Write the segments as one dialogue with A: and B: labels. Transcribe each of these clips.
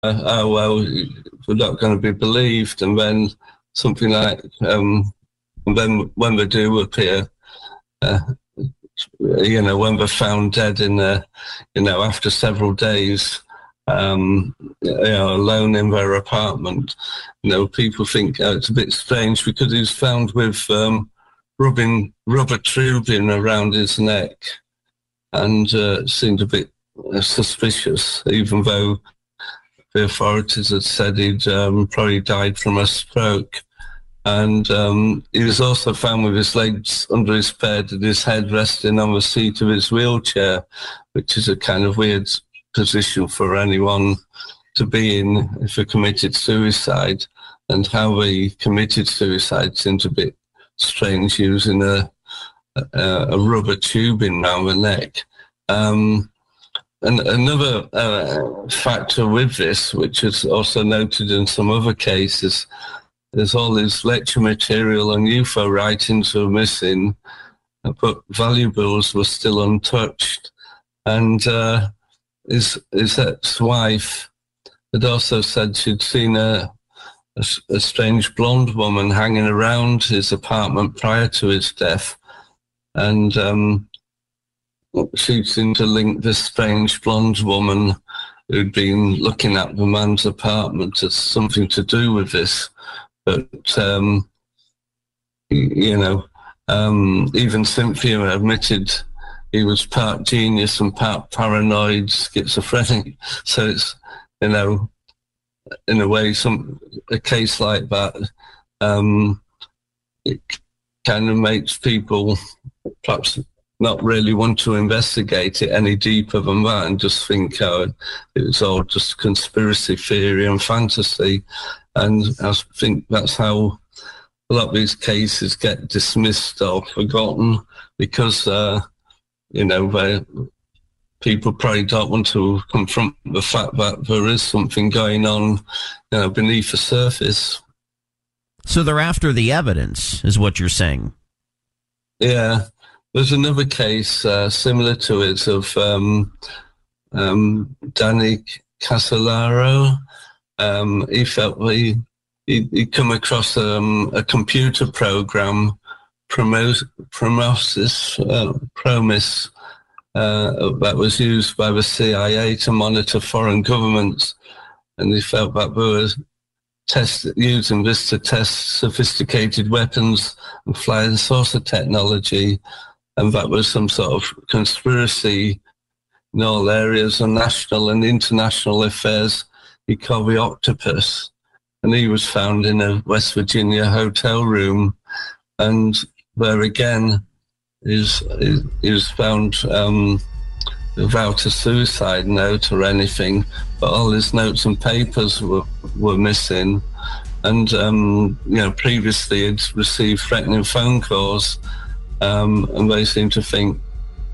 A: oh well, we're not going to be believed, and then something like, and then when they do appear, uh, when they're found dead after several days, alone in their apartment, people think it's a bit strange because he's found with rubbing rubber tubing around his neck, and seemed a bit suspicious, even though the authorities had said he'd probably died from a stroke. And he was also found with his legs under his bed and his head resting on the seat of his wheelchair, which is a kind of weird position for anyone to be in if they committed suicide. And how they committed suicide seems a bit strange, using a rubber tubing around the neck. And another factor with this, which is also noted in some other cases, there's all this lecture material and UFO writings were missing, but valuables were still untouched. And his ex-wife had also said she'd seen a strange blonde woman hanging around his apartment prior to his death. And she seemed to link this strange blonde woman who'd been looking at the man's apartment as something to do with this. But, even Cynthia admitted he was part genius and part paranoid schizophrenic. So it's, in a way, a case like that, it kind of makes people perhaps not really want to investigate it any deeper than that and just think it was all just conspiracy theory and fantasy. And I think that's how a lot of these cases get dismissed or forgotten, because, people probably don't want to confront the fact that there is something going on, beneath the surface.
B: So they're after the evidence, is what you're saying?
A: Yeah. There's another case similar to it of Danny Casolaro. He felt he'd come across a computer program, Promise, that was used by the CIA to monitor foreign governments, and he felt that they were using this to test sophisticated weapons and flying saucer technology, and that was some sort of conspiracy in all areas of national and international affairs. He called the Octopus, and he was found in a West Virginia hotel room, and there again he was found without a suicide note or anything, but all his notes and papers were missing. And previously he'd received threatening phone calls, and they seem to think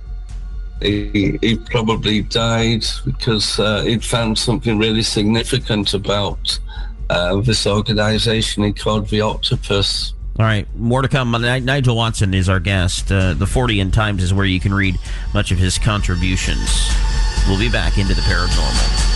A: he probably died because he'd found something really significant about this organization he called the Octopus.
B: All right, more to come. Nigel Watson is our guest. The Fortean Times is where you can read much of his contributions. We'll be back into the paranormal.